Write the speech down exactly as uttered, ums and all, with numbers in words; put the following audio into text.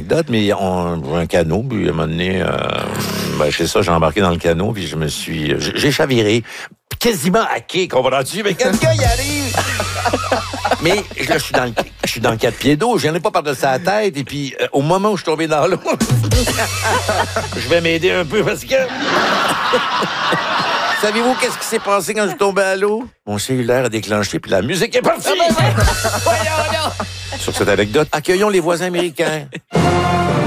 anecdote, mais on un canot, puis à un moment donné, euh, ben, chez ça, j'ai embarqué dans le canot, puis je me suis... J'ai chaviré, quasiment hacké, comprends-tu? Mais quelqu'un y arrive! Mais là, je suis dans le, je suis dans le quatre pieds d'eau, je n'en ai pas par-dessus la tête, et puis euh, au moment où je suis tombé dans l'eau, je vais m'aider un peu parce que... Savez-vous qu'est-ce qui s'est passé quand je suis tombé à l'eau? Mon cellulaire a déclenché, puis la musique est partie! Sur cette anecdote, accueillons les voisins américains.